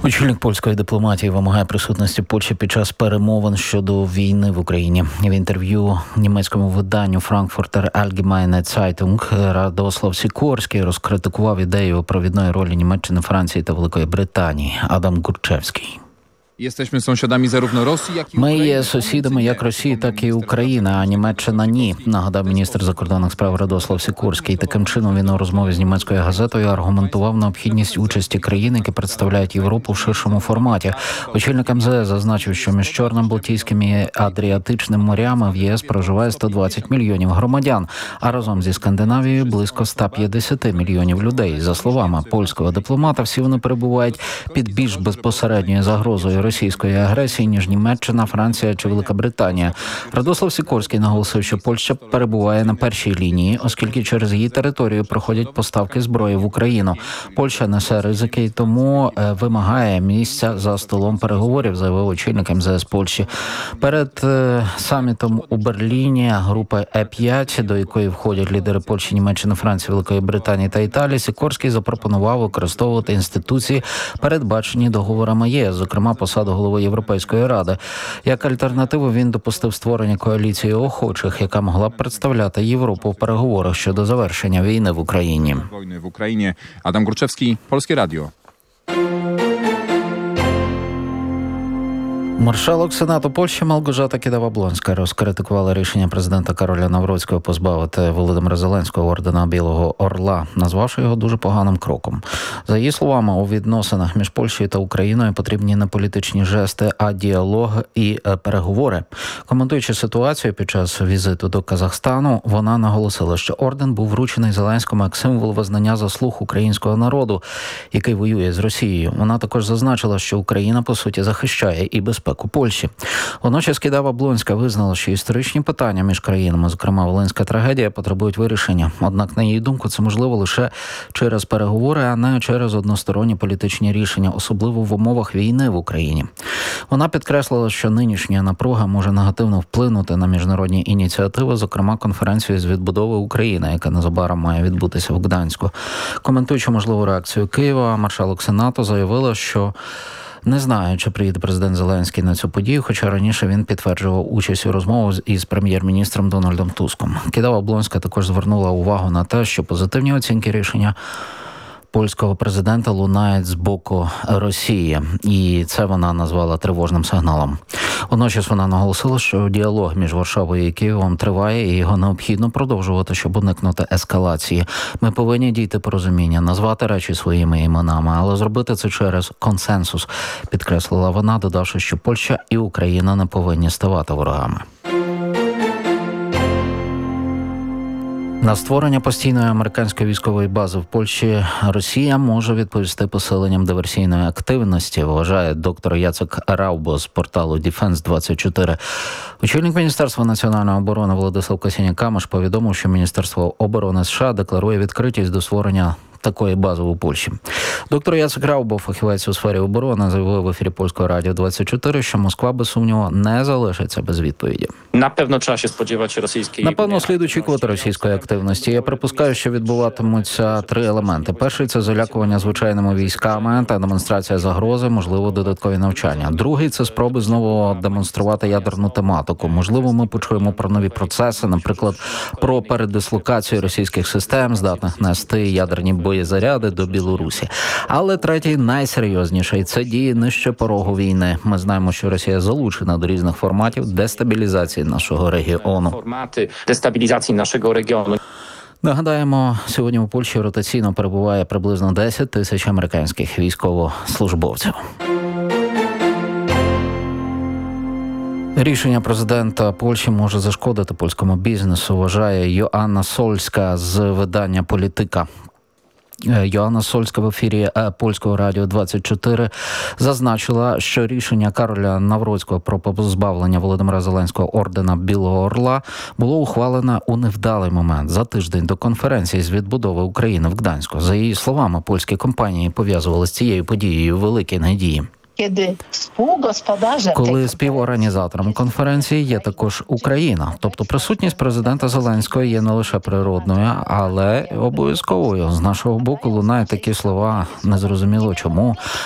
Очільник польської дипломатії вимагає присутності Польщі під час перемовин щодо війни в Україні. В інтерв'ю німецькому виданню Frankfurter Allgemeine Zeitung Радослав Сікорський розкритикував ідею провідної ролі Німеччини, Франції та Великої Британії. Адам Гурчевський. Ми є сусідами як Росії, так і України, а Німеччина – ні, нагадав міністр закордонних справ Радослав Сікорський. Таким чином він у розмові з німецькою газетою аргументував необхідність участі країн, які представляють Європу в ширшому форматі. Очільник МЗС зазначив, що між Чорним, Балтійським і Адріатичним морями в ЄС проживає 120 мільйонів громадян, а разом зі Скандинавією близько 150 мільйонів людей. За словами польського дипломата, всі вони перебувають під більш безпосередньою загрозою російської агресії, ніж Німеччина, Франція чи Велика Британія. Радослав Сікорський наголосив, що Польща перебуває на першій лінії, оскільки через її територію проходять поставки зброї в Україну. Польща несе ризики і тому вимагає місця за столом переговорів, заявив очільник МЗС Польщі. Перед самітом у Берліні групи Е5, до якої входять лідери Польщі, Німеччини, Франції, Великої Британії та Італії, Сікорський запропонував використовувати інституції, передбачені договорами ЄС, зокрема посаду голови Європейської ради. Як альтернативу він допустив створення коаліції охочих, яка могла б представляти Європу в переговорах щодо завершення війни в Україні. Адам Гурчевський, Польське радіо. Маршалок Сенату Польщі Малгожата Кідаwa-Блонська розкритикувала рішення президента Кароля Навроцького позбавити Володимира Зеленського ордена Білого Орла, назвавши його дуже поганим кроком. За її словами, у відносинах між Польщею та Україною потрібні не політичні жести, а діалог і переговори. Коментуючи ситуацію під час візиту до Казахстану, вона наголосила, що орден був вручений Зеленському як символ визнання заслуг українського народу, який воює з Росією. Вона також зазначила, що Україна, по суті, захищає і безпеку Польщі. Водночас Кідаwa-Блонська визнала, що історичні питання між країнами, зокрема Волинська трагедія, потребують вирішення. Однак, на її думку, це можливо лише через переговори, а не через односторонні політичні рішення, особливо в умовах війни в Україні. Вона підкреслила, що нинішня напруга може негативно вплинути на міжнародні ініціативи, зокрема конференцію з відбудови України, яка незабаром має відбутися в Гданську. Коментуючи можливу реакцію Києва, маршалок Сенату заявила, що не знаю, чи приїде президент Зеленський на цю подію, хоча раніше він підтверджував участь у розмовах із прем'єр-міністром Дональдом Туском. Кідаwa-Блонська також звернула увагу на те, що позитивні оцінки рішення польського президента лунають з боку Росії, і це вона назвала тривожним сигналом. Водночас вона наголосила, що діалог між Варшавою і Києвом триває, і його необхідно продовжувати, щоб уникнути ескалації. Ми повинні дійти порозуміння, назвати речі своїми іменами, але зробити це через консенсус, підкреслила вона, додавши, що Польща і Україна не повинні ставати ворогами. На створення постійної американської військової бази в Польщі Росія може відповісти посиленням диверсійної активності, вважає доктор Яцек Раубо з порталу Defense24. Очільник Міністерства національної оборони Владислав Косіняк-Камиш повідомив, що Міністерство оборони США декларує відкритість до створення такої бази у Польщі. Доктор Яцек Раубо, фахівець у сфері оборони, заявив в ефірі Польського радіо 24, що Москва, без сумніву, не залишиться без відповіді. Напевно, слід очікувати російської активності. Я припускаю, що відбуватимуться три елементи. Перший – це залякування звичайними військами та демонстрація загрози, можливо, додаткові навчання. Другий – це спроби знову демонструвати ядерну тематику. Можливо, ми почуємо про нові процеси, наприклад, про передислокацію російських систем, здатних нести ядерні боєзаряди до Білорусі. Але третій, найсерйозніший – це дії нижче порогу війни. Ми знаємо, що Росія залучена до різних форматів дестабілізації нашого регіону. Нагадаємо, сьогодні у Польщі ротаційно перебуває приблизно 10 тисяч американських військовослужбовців. Рішення президента Польщі може зашкодити польському бізнесу, вважає Йоанна Сольська з видання «Політика». Йоанна Сольська в ефірі Польського радіо 24 зазначила, що рішення Кароля Навроцького про позбавлення Володимира Зеленського ордена Білого Орла було ухвалене у невдалий момент, за тиждень до конференції з відбудови України в Гданську. За її словами, польські компанії пов'язували з цією подією великі надії. Коли співорганізатором конференції є також Україна. Тобто присутність президента Зеленського є не лише природною, але обов'язковою. З нашого боку лунають такі слова, незрозуміло чому.